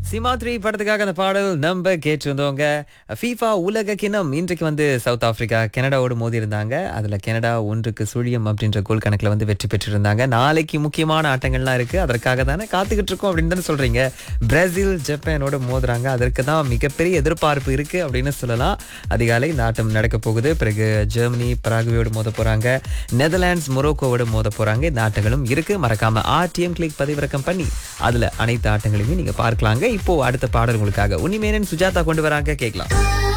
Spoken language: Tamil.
சிமாத்ரி படத்துக்காக அந்த பாடல் நம்ம கேட்டிருந்தோங்க. ஃபீஃபா உலக கிண்ணம் இன்றைக்கு சவுத் ஆப்பிரிக்கா கனடாவோடு மோதி இருந்தாங்க. அதுல கனடா 1-0 அப்படின்ற கோல் கணக்குல வெற்றி பெற்றிருந்தாங்க. நாளைக்கு முக்கியமான ஆட்டங்கள்லாம் இருக்கு. அதற்காக தானே காத்துக்கிட்டு இருக்கோம் அப்படின்னு தானே சொல்றீங்க. பிரேசில் ஜப்பானோட மோதுறாங்க. அதற்கு தான் மிகப்பெரிய எதிர்பார்ப்பு இருக்கு அப்படின்னு சொல்லலாம். அதிகாலை இந்த ஆட்டம் நடக்க போகுது. பிறகு ஜெர்மனி பராகுவேயோடு மோத போறாங்க. நெதர்லாண்ட்ஸ் மொரோக்கோவோடு மோத போறாங்க. இந்த ஆட்டங்களும் இருக்கு. மறக்காம RTM கிளிக் பதிவிறக்கம் பண்ணி அதுல அனைத்து ஆட்டங்களையுமே நீங்க பார்க்கலாங்க. இப்போ அடுத்த பாடல் உங்களுக்காக உன்னிமேனன் சுஜாதா கொண்டு வராங்க, கேட்கலாம்.